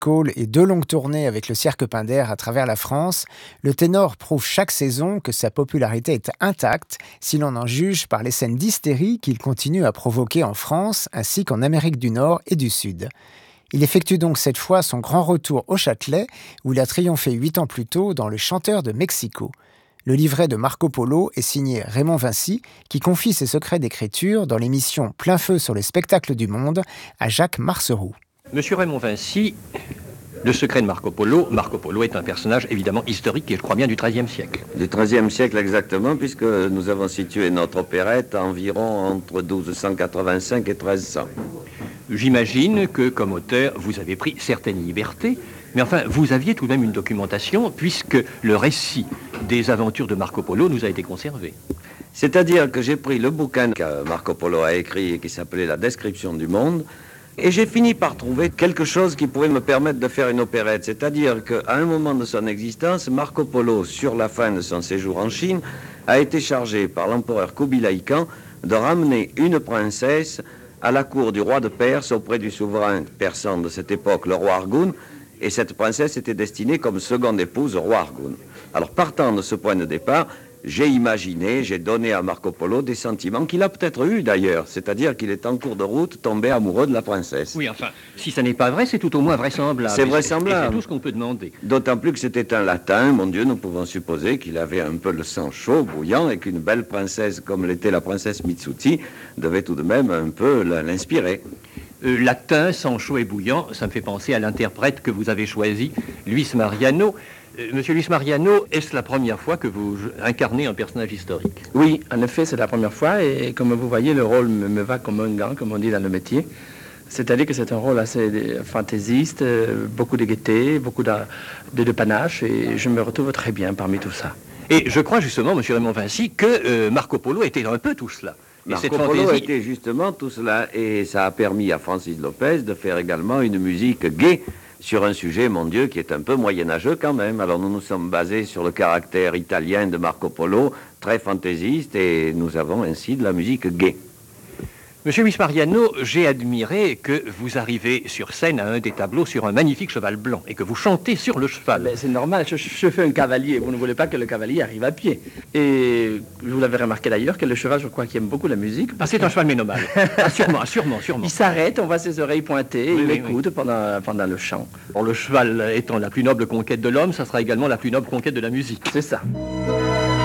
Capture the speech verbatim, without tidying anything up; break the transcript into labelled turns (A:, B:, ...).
A: Cole et deux longues tournées avec le Cirque Pinder à travers la France, le ténor prouve chaque saison que sa popularité est intacte si l'on en juge par les scènes d'hystérie qu'il continue à provoquer en France ainsi qu'en Amérique du Nord et du Sud. Il effectue donc cette fois son grand retour au Châtelet, où il a triomphé huit ans plus tôt dans Le Chanteur de Mexico. Le livret de Marco Polo est signé Raymond Vincy, qui confie ses secrets d'écriture dans l'émission Plein feu sur les spectacles du monde à Jacques Marceroux.
B: Monsieur Raymond Vincy, le secret de Marco Polo. Marco Polo est un personnage évidemment historique et je crois bien du treizième siècle.
C: Du treizième siècle exactement, puisque nous avons situé notre opérette environ entre douze cent quatre-vingt-cinq et treize cents.
B: J'imagine que, comme auteur, vous avez pris certaines libertés, mais enfin, vous aviez tout de même une documentation, puisque le récit des aventures de Marco Polo nous a été conservé.
C: C'est-à-dire que j'ai pris le bouquin que Marco Polo a écrit et qui s'appelait La description du monde, et j'ai fini par trouver quelque chose qui pourrait me permettre de faire une opérette. C'est-à-dire qu'à un moment de son existence, Marco Polo, sur la fin de son séjour en Chine, a été chargé par l'empereur Kubilai Khan de ramener une princesse à la cour du roi de Perse auprès du souverain persan de cette époque, le roi Argoun, et cette princesse était destinée comme seconde épouse au roi Argoun. Alors partant de ce point de départ, j'ai imaginé, j'ai donné à Marco Polo des sentiments qu'il a peut-être eus d'ailleurs, c'est-à-dire qu'il est en cours de route tombé amoureux de la princesse.
B: Oui, enfin, si ça n'est pas vrai, c'est tout au moins vraisemblable.
C: C'est vraisemblable.
B: C'est tout ce qu'on peut demander.
C: D'autant plus que c'était un latin, mon Dieu, nous pouvons supposer qu'il avait un peu le sang chaud, bouillant, et qu'une belle princesse comme l'était la princesse Mitsuti devait tout de même un peu l'inspirer.
B: Euh, latin, sang chaud et bouillant, ça me fait penser à l'interprète que vous avez choisi, Luis Mariano. Euh, Monsieur Luis Mariano, est-ce la première fois que vous incarnez un personnage historique?
D: Oui, en effet, c'est la première fois et comme vous voyez, le rôle me, me va comme un gant, comme on dit dans le métier. C'est-à-dire que c'est un rôle assez fantaisiste, beaucoup de gaieté, beaucoup de, de, de panache et je me retrouve très bien parmi tout ça.
B: Et je crois justement, Monsieur Raymond Vincy, que euh, Marco Polo était un peu tout cela. Et
C: Marco
B: cette
C: Polo
B: fantaisie...
C: était justement tout cela et ça a permis à Francis Lopez de faire également une musique gaie sur un sujet, mon Dieu, qui est un peu moyenâgeux quand même. Alors nous nous sommes basés sur le caractère italien de Marco Polo, très fantaisiste, et nous avons ainsi de la musique gaie.
B: Monsieur Luis Mariano, j'ai admiré que vous arrivez sur scène à un des tableaux sur un magnifique cheval blanc et que vous chantez sur le cheval.
D: Ben, c'est normal, je, je fais un cavalier. Vous ne voulez pas que le cavalier arrive à pied. Et vous l'avez remarqué d'ailleurs que le cheval, je crois qu'il aime beaucoup la musique.
B: Ah, c'est un cheval ménomale. Ah, sûrement, sûrement, sûrement.
D: Il s'arrête, on voit ses oreilles pointées,
B: oui,
D: il
B: oui,
D: écoute oui. Pendant, pendant le chant.
B: Bon, le cheval étant la plus noble conquête de l'homme, ça sera également la plus noble conquête de la musique.
D: C'est ça.